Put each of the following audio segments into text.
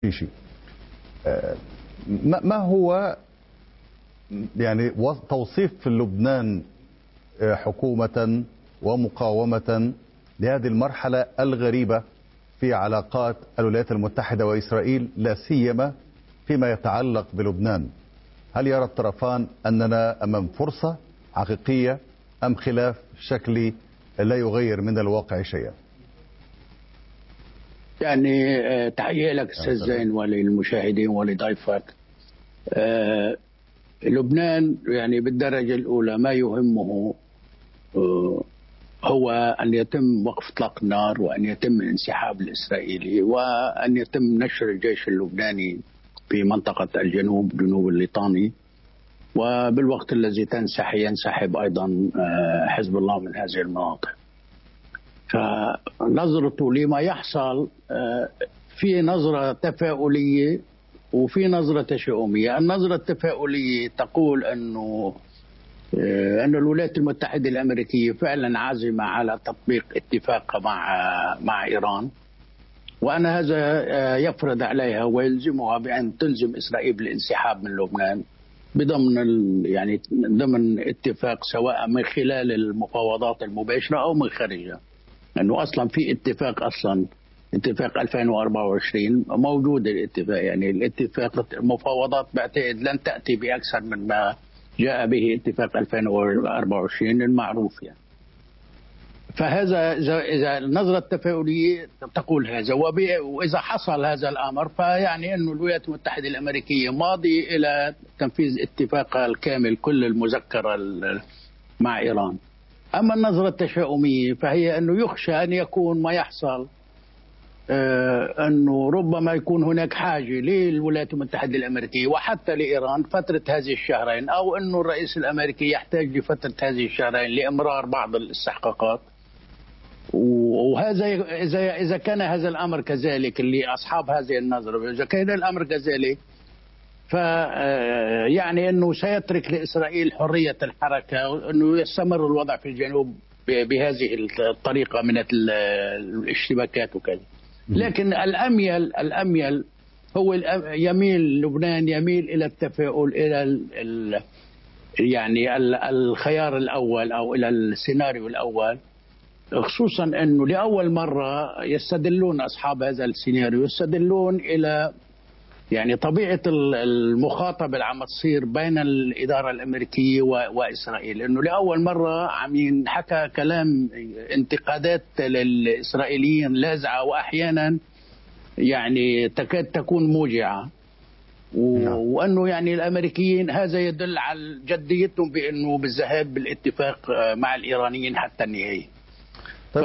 شيء. ما هو يعني توصيف لبنان حكومة ومقاومة لهذه المرحلة الغريبة في علاقات الولايات المتحدة وإسرائيل، لا سيما فيما يتعلق بلبنان؟ هل يرى الطرفان أننا أمام فرصة حقيقية أم خلاف شكلي لا يغير من الواقع شيئا؟ يعني تحية لك أستاذ زين وللمشاهدين ولضيفك. لبنان يعني بالدرجة الأولى ما يهمه هو أن يتم وقف إطلاق النار، وأن يتم الانسحاب الإسرائيلي، وأن يتم نشر الجيش اللبناني في منطقة الجنوب، جنوب الليطاني، وبالوقت الذي ينسحب أيضا حزب الله من هذه المناطق. فنظرته لما يحصل في نظرة تفاؤلية وفي نظرة تشاؤمية. النظرة التفاؤلية تقول أن الولايات المتحدة الأمريكية فعلا عازمة على تطبيق اتفاق مع إيران، وأن هذا يفرض عليها ويلزمها بأن تلزم إسرائيل بالانسحاب من لبنان ضمن اتفاق، سواء من خلال المفاوضات المباشرة أو من خارجها. لأنه أصلا في اتفاق، اتفاق 2024 موجود. الاتفاق المفاوضات بعتقد لن تأتي بأكثر من ما جاء به اتفاق 2024 المعروف فهذا إذا النظرة التفاؤلية تقول هذا، وإذا حصل هذا الأمر فيعني أن الولايات المتحدة الأمريكية ماضي إلى تنفيذ اتفاقها الكامل كل المذكرة مع إيران. أما النظرة التشاؤمية فهي أنه يخشى أن يكون ما يحصل أنه ربما يكون هناك حاجة للولايات المتحدة الأمريكية وحتى لإيران فترة هذه الشهرين، أو أنه الرئيس الأمريكي يحتاج لفترة هذه الشهرين لإمرار بعض الاستحقاقات. وهذا إذا كان هذا الأمر كذلك لأصحاب هذه النظرة، إذا كان الأمر كذلك يعني أنه سيترك لإسرائيل حرية الحركة، وأنه يستمر الوضع في الجنوب بهذه الطريقة من الاشتباكات وكذا. لكن الأميل هو لبنان يميل إلى التفاؤل، إلى الخيار الأول أو إلى السيناريو الأول، خصوصا أنه لأول مرة يستدلون أصحاب هذا السيناريو إلى طبيعة المخاطبة اللي عم تصير بين الإدارة الأمريكية وإسرائيل. إنه لأول مرة عم ينحكى كلام انتقادات للإسرائيليين لاذعة، وأحيانا تكاد تكون موجعة، وأنه الأمريكيين هذا يدل على جديتهم بأنه بالذهاب بالاتفاق مع الإيرانيين حتى النهاية. طيب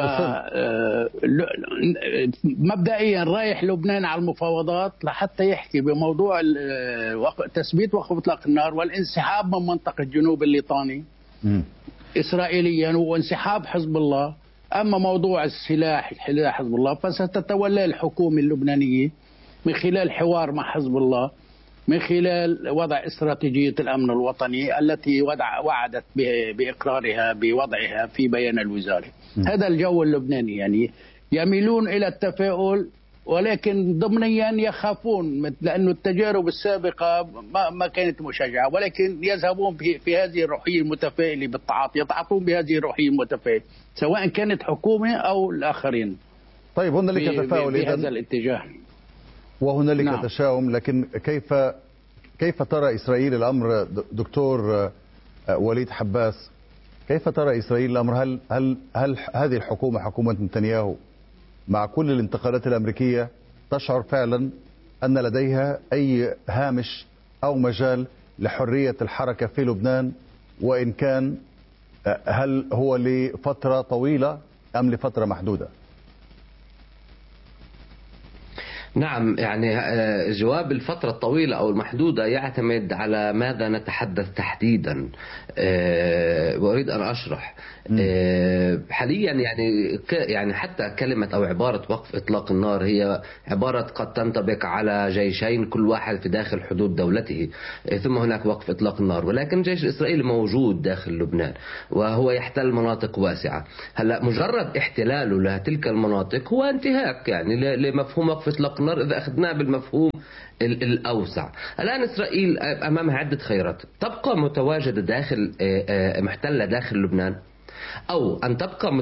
مبدئيا رايح لبنان على المفاوضات لحتى يحكي بموضوع تثبيت وقف اطلاق النار والانسحاب من منطقه جنوب الليطاني اسرائيليا، وانسحاب حزب الله. اما موضوع السلاح حزب الله فستتولى الحكومه اللبنانيه من خلال حوار مع حزب الله، من خلال وضع استراتيجية الأمن الوطني التي وعدت بإقرارها بوضعها في بيان الوزارة. هذا الجو اللبناني، يميلون إلى التفاؤل، ولكن ضمنيا يخافون، لأن التجارب السابقة ما كانت مشجعة، ولكن يذهبون في هذه الروحية المتفائلة بالتعاطي، يتعاطون بهذه الروحية المتفائلة سواء كانت حكومة أو الآخرين. طيب هنالك تفاؤل بهذا الاتجاه وهنالك تشاؤم، لكن كيف ترى إسرائيل الأمر دكتور وليد حباس؟ كيف ترى إسرائيل الأمر؟ هل هذه الحكومة، حكومة نتنياهو، مع كل الانتقادات الأمريكية تشعر فعلا أن لديها أي هامش أو مجال لحرية الحركة في لبنان؟ وإن كان هل هو لفترة طويلة أم لفترة محدودة؟ نعم، جواب الفترة الطويلة أو المحدودة يعتمد على ماذا نتحدث تحديدا. وأريد أن أشرح. حاليا حتى كلمة أو عبارة وقف إطلاق النار هي عبارة قد تنطبق على جيشين كل واحد في داخل حدود دولته، ثم هناك وقف إطلاق النار. ولكن الجيش الإسرائيلي موجود داخل لبنان وهو يحتل مناطق واسعة. هلا مجرد احتلاله لتلك المناطق هو انتهاك لمفهوم وقف إطلاق النار النار إذا أخذناه بالمفهوم الأوسع. الآن إسرائيل أمامها عدة خيارات: تبقى متواجدة داخل محتلة داخل لبنان، أو أن تبقى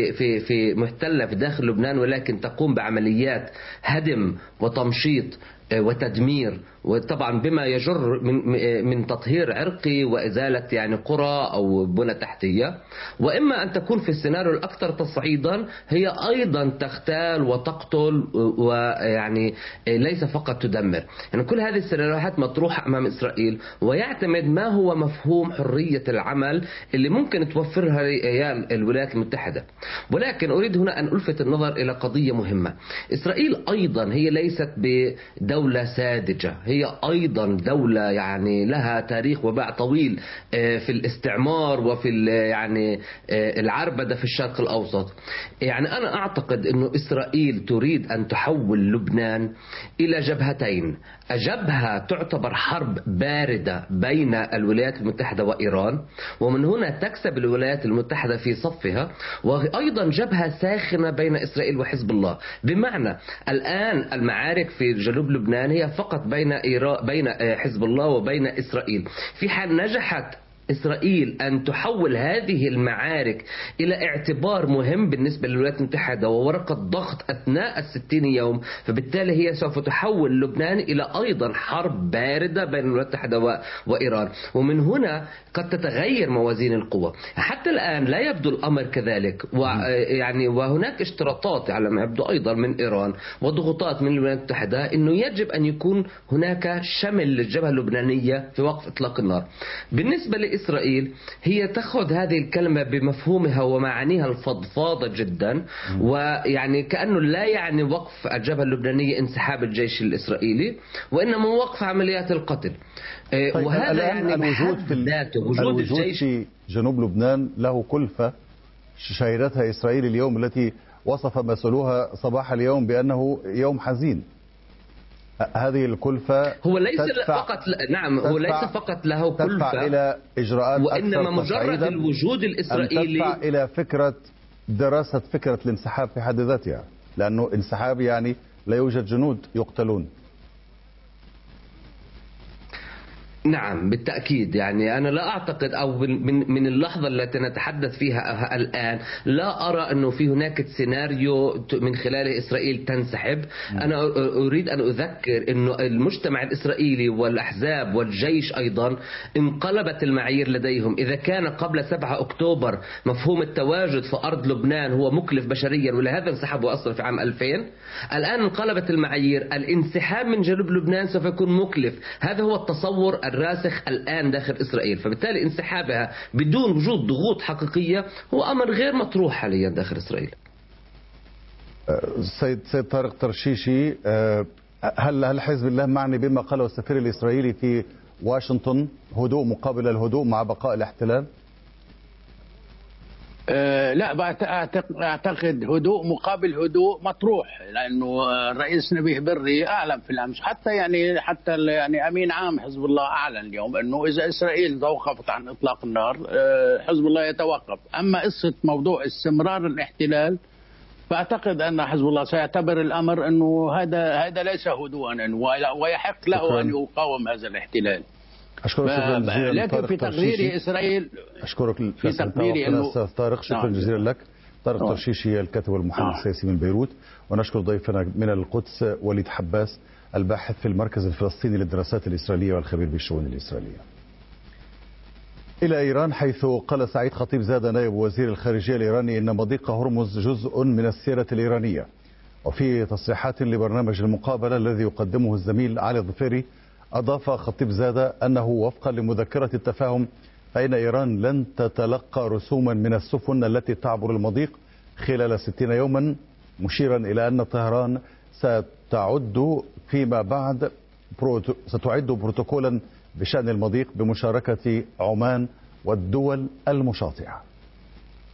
في محتلة في داخل لبنان ولكن تقوم بعمليات هدم وتمشيط وتدمير، وطبعا بما يجر من تطهير عرقي وإزالة يعني قرى أو بنى تحتية. وإما أن تكون في السيناريو الأكثر تصعيدا هي أيضا تغتال وتقتل، ويعني ليس فقط تدمر. يعني كل هذه السيناريوهات مطروحة أمام إسرائيل، ويعتمد ما هو مفهوم حرية العمل اللي ممكن توفرها الولايات المتحدة. ولكن أريد هنا أن ألفت النظر إلى قضية مهمة: إسرائيل أيضا هي ليست بدولة ساذجة، هي أيضا دولة يعني لها تاريخ وباع طويل في الاستعمار وفي يعني العربدة في الشرق الأوسط. يعني أنا أعتقد أن إسرائيل تريد أن تحول لبنان إلى جبهتين: جبهة تعتبر حرب باردة بين الولايات المتحدة وإيران، ومن هنا تكسب الولايات المتحدة في صفها، وأيضا جبهة ساخنة بين إسرائيل وحزب الله. بمعنى الآن المعارك في جنوب لبنان هي فقط بين حزب الله وبين إسرائيل. في حال نجحت إسرائيل أن تحول هذه المعارك إلى اعتبار مهم بالنسبة للولايات المتحدة وورقة ضغط أثناء 60 يوم، فبالتالي هي سوف تحول لبنان إلى أيضا حرب باردة بين الولايات المتحدة وإيران. ومن هنا قد تتغير موازين القوى. حتى الآن لا يبدو الأمر كذلك، ويعني وهناك اشتراطات على ما يبدو أيضا من إيران وضغوطات من الولايات المتحدة أنه يجب أن يكون هناك شمل للجبهة اللبنانية في وقف إطلاق النار. بالنسبة إسرائيل هي تأخذ هذه الكلمة بمفهومها ومعانيها الفضفاضة جدا، ويعني كأنه لا يعني وقف الجبهة اللبنانية انسحاب الجيش الإسرائيلي، وإنما وقف عمليات القتل. طيب وهذا يعني الوجود الجيش في جنوب لبنان له كلفة شهدتها إسرائيل اليوم، التي وصف مسؤولوها صباح اليوم بأنه يوم حزين. هذه الكلفة هو ليس فقط هو ليس فقط له كلفة، تدفع إلى إجراءات وإنما مجرد الوجود الإسرائيلي تدفع إلى فكرة دراسة فكرة الانسحاب في حد ذاتها، لأنه انسحاب يعني لا يوجد جنود يقتلون. نعم بالتأكيد. يعني أنا لا أعتقد، أو من اللحظة التي نتحدث فيها الآن لا أرى أنه في هناك سيناريو من خلاله إسرائيل تنسحب. أنا أريد أن أذكر أنه المجتمع الإسرائيلي والأحزاب والجيش أيضا انقلبت المعايير لديهم. إذا كان قبل 7 أكتوبر مفهوم التواجد في أرض لبنان هو مكلف بشريا، ولهذا انسحبوا أصلا في عام 2000، الآن انقلبت المعايير. الانسحاب من جنوب لبنان سوف يكون مكلف. هذا هو التصور الراسخ الآن داخل إسرائيل، فبالتالي انسحابها بدون وجود ضغوط حقيقية هو أمر غير مطروح حاليا داخل إسرائيل. سيد طارق ترشيشي، هل حزب الله معني بما قاله السفير الإسرائيلي في واشنطن، هدوء مقابل الهدوء مع بقاء الاحتلال؟ لا، أعتقد هدوء مقابل هدوء مطروح، لأنه الرئيس نبيه بري أعلن في الأمس، حتى يعني أمين عام حزب الله أعلن اليوم أنه إذا إسرائيل توقفت عن إطلاق النار حزب الله يتوقف. أما قصة موضوع استمرار الاحتلال فأعتقد أن حزب الله سيعتبر الأمر أنه هذا ليس هدوءا، ويحق له أن يقاوم هذا الاحتلال. أشكرك شكرا جزيلا. لكن في تقديري إسرائيل، أشكرك في تقديري أستاذ طارق، شكرا جزيلا لك. طارق ترشيشي الكاتب والمحلل السياسي من بيروت. ونشكر ضيفنا من القدس وليد حباس الباحث في المركز الفلسطيني للدراسات الإسرائيلية والخبير بالشؤون الإسرائيلية. إلى إيران، حيث قال سعيد خطيب زاد نائب وزير الخارجية الإيراني إن مضيق هرمز جزء من السيرة الإيرانية. وفي تصريحات لبرنامج المقابلة الذي يقدمه الزميل علي الظفيري، أضاف خطيب زادة أنه وفقا لمذكرة التفاهم فإن إيران لن تتلقى رسوما من السفن التي تعبر المضيق خلال 60 يوما، مشيرا إلى أن طهران ستعد فيما بعد بروتوكولا بشأن المضيق بمشاركة عمان والدول المشاطئة.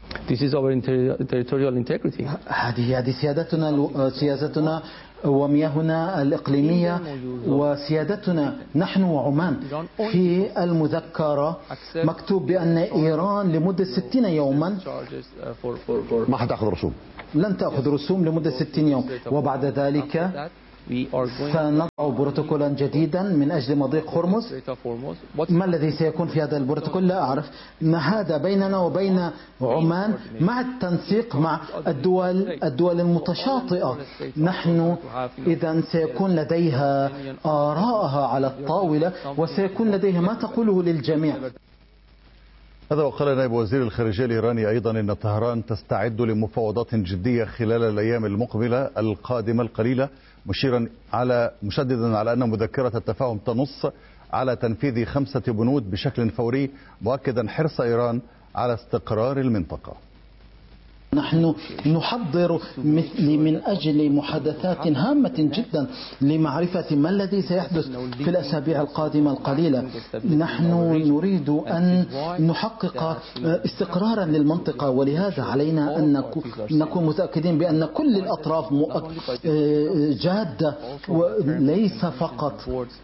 This is our territorial integrity. هذه سيادتنا ومياهنا الإقليمية وسيادتنا نحن وعمان. في المذكرة مكتوب بأن إيران لمدة 60 يوما ما حتأخذ رسوم، لن تأخذ رسوم لمدة 60 يوم، وبعد ذلك سنضع بروتوكولا جديدا من أجل مضيق هرمز. ما الذي سيكون في هذا البروتوكول لا أعرف. هذا بيننا وبين عمان مع التنسيق مع الدول المتشاطئة. نحن إذا سيكون لديها آراءها على الطاولة وسيكون لديها ما تقوله للجميع. هذا وقال نائب وزير الخارجية الإيراني أيضا أن طهران تستعد لمفاوضات جدية خلال الأيام المقبلة القادمة القليلة، مشددا على أن مذكرة التفاهم تنص على تنفيذ 5 بنود بشكل فوري، مؤكدا حرص إيران على استقرار المنطقة. نحن نحضر من أجل محادثات هامة جدا لمعرفة ما الذي سيحدث في الأسابيع القادمة القليلة. نحن نريد أن نحقق استقرارا للمنطقة، ولهذا علينا أن نكون متأكدين بأن كل الأطراف جادة وليس فقط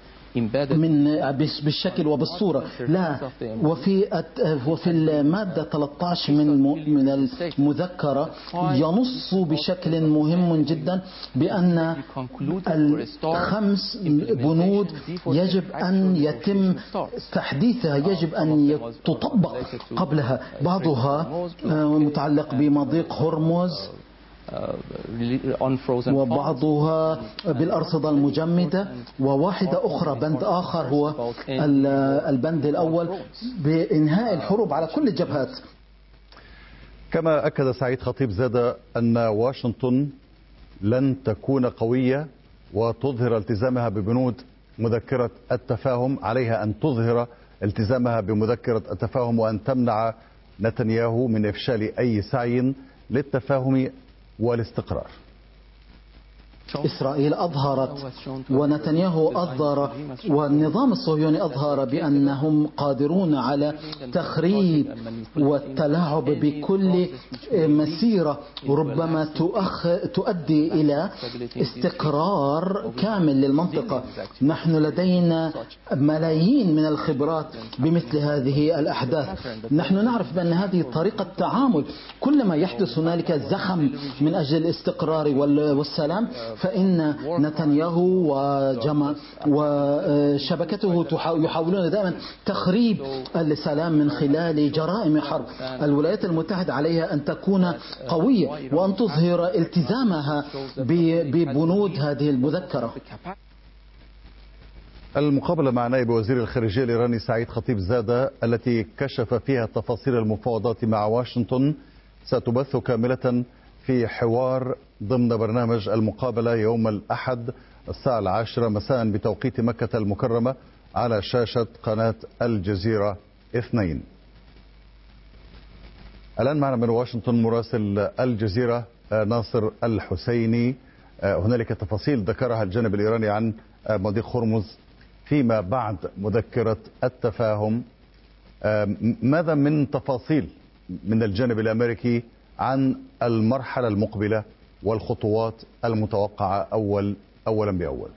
بالشكل وبالصورة. لا، وفي المادة 13 من المذكرة ينص بشكل مهم جدا بأن 5 بنود يجب أن يتم تحديثها، يجب أن تطبق قبلها. بعضها متعلق بمضيق هرمز وبعضها بالأرصدة المجمدة، وواحدة أخرى بند آخر هو البند الأول بإنهاء الحروب على كل الجبهات. كما أكد سعيد خطيب زاد أن واشنطن لن تكون قوية وتظهر التزامها ببنود مذكرة التفاهم، عليها أن تظهر التزامها بمذكرة التفاهم وأن تمنع نتنياهو من إفشال أي سعي للتفاهم والاستقرار. إسرائيل أظهرت ونتنياهو أظهر والنظام الصهيوني أظهر بأنهم قادرون على تخريب والتلاعب بكل مسيرة ربما تؤدي إلى استقرار كامل للمنطقة. نحن لدينا ملايين من الخبرات بمثل هذه الأحداث. نحن نعرف بأن هذه طريقة تعامل. كلما يحدث هنالك زخم من أجل الاستقرار والسلام فإن نتنياهو وشبكته يحاولون دائما تخريب السلام من خلال جرائم حرب. الولايات المتحدة عليها أن تكون قوية وأن تظهر التزامها ببنود هذه المذكرة. المقابلة مع نائب وزير الخارجية الإيراني سعيد خطيب زاد التي كشف فيها تفاصيل المفاوضات مع واشنطن ستبث كاملة في حوار ضمن برنامج المقابلة يوم الأحد الساعة 10 مساء بتوقيت مكة المكرمة على شاشة قناة الجزيرة 2. الآن معنا من واشنطن مراسل الجزيرة ناصر الحسيني. هنالك تفاصيل ذكرها الجانب الإيراني عن مضيق هرمز فيما بعد مذكرة التفاهم. ماذا من تفاصيل من الجانب الأمريكي عن المرحلة المقبلة والخطوات المتوقعة أولا بأول؟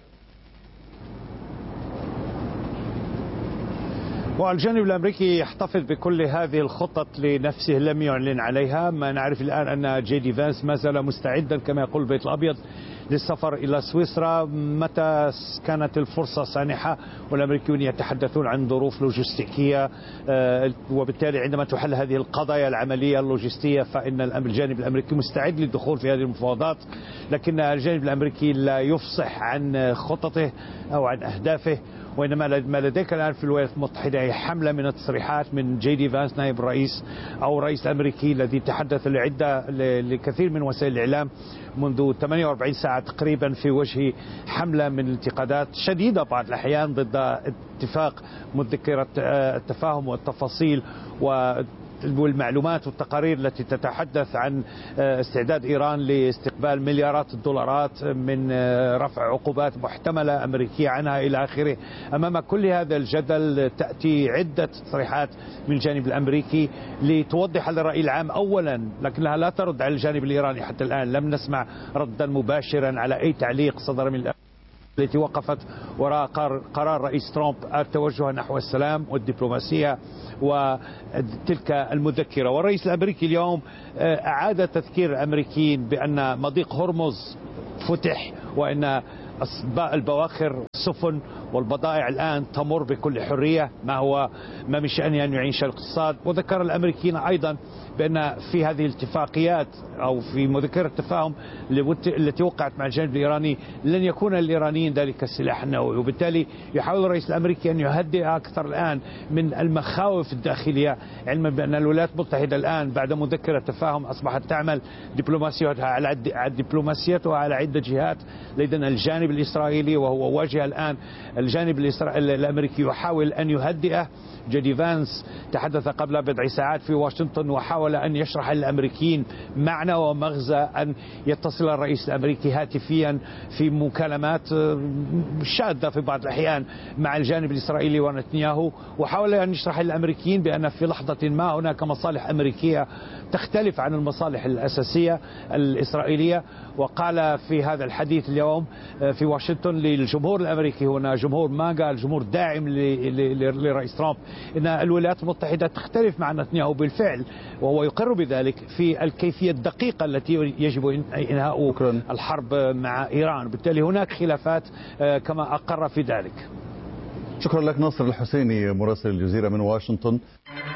والجانب الأمريكي يحتفظ بكل هذه الخطط لنفسه، لم يعلن عليها. ما نعرف الآن أن جي دي فانس ما زال مستعدا كما يقول البيت الأبيض للسفر إلى سويسرا متى كانت الفرصة سانحة، والأمريكيون يتحدثون عن ظروف لوجستيكية، وبالتالي عندما تحل هذه القضايا العملية اللوجستية فإن الجانب الأمريكي مستعد للدخول في هذه المفاوضات. لكن الجانب الأمريكي لا يفصح عن خططه أو عن أهدافه، وإنما ما لديك الآن في الولايات المتحدة هي حملة من التصريحات من جي دي فانس نائب الرئيس أو الرئيس الأمريكي الذي تحدث لكثير من وسائل الإعلام منذ 48 ساعة تقريبا في وجه حملة من الانتقادات شديدة بعض الأحيان ضد اتفاق مذكرة التفاهم والتفاصيل والمعلومات والتقارير التي تتحدث عن استعداد إيران لاستقبال مليارات الدولارات من رفع عقوبات محتملة أمريكية عنها إلى آخره. أمام كل هذا الجدل تأتي عدة تصريحات من الجانب الأمريكي لتوضح للرأي العام أولا، لكنها لا ترد على الجانب الإيراني. حتى الآن لم نسمع ردا مباشرا على أي تعليق صدر من التي وقفت وراء قرار رئيس ترامب التوجه نحو السلام والدبلوماسية وتلك المذكرة. والرئيس الأمريكي اليوم أعاد تذكير الأمريكيين بأن مضيق هرمز فتح، وأن البواخر السفن والبضائع الآن تمر بكل حرية، ما من شأنها أن يعيش الاقتصاد. وذكر الأمريكيين أيضا بأن في هذه الاتفاقيات أو في مذكرة التفاهم التي وقعت مع الجانب الإيراني لن يكون للإيرانيين ذلك السلاح النووي، وبالتالي يحاول الرئيس الأمريكي أن يهدئ أكثر الآن من المخاوف الداخلية، علما بأن الولايات المتحدة الآن بعد مذكرة التفاهم أصبحت تعمل دبلوماسيتها على عدة جهات. لدينا الجانب الإسرائيلي وهو واجه الآن الجانب الأمريكي يحاول أن يهدئه. جيدي فانس تحدث قبل بضع ساعات في واشنطن وحاول أن يشرح للأمريكيين معنى ومغزى أن يتصل الرئيس الأمريكي هاتفيا في مكالمات شاذة في بعض الأحيان مع الجانب الإسرائيلي ونتنياهو، وحاول أن يشرح للأمريكيين بأن في لحظة ما هناك مصالح أمريكية تختلف عن المصالح الأساسية الإسرائيلية. وقال في هذا الحديث اليوم في واشنطن للجمهور الأمريكي، هنا جمهور ماغا، الجمهور داعم لرئيس ترامب، إن الولايات المتحدة تختلف مع نتنياهو بالفعل، وهو يقر بذلك في الكيفية الدقيقة التي يجب إنهاء الحرب مع إيران. بالتالي هناك خلافات كما أقر في ذلك. شكرا لك ناصر الحسيني مراسل الجزيرة من واشنطن.